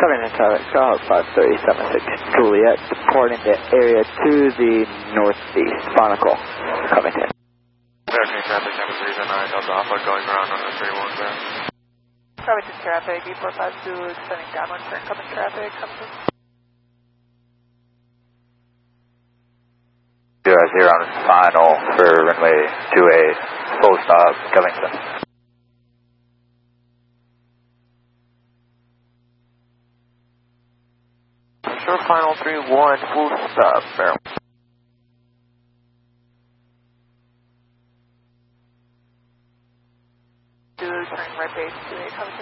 Coming in Tower, Charles 53076 Juliet, departing the area to the northeast. Final call. Coming in. American traffic, number 309, Delta Alpha, going around on the 31 there. Covington traffic, E45 Zulu, descending downwind for incoming traffic, comes in. 0 on final for runway 28, full stop, Covington. Sure, final 31, full stop, barrel. Zulu, turning right base, 28, comes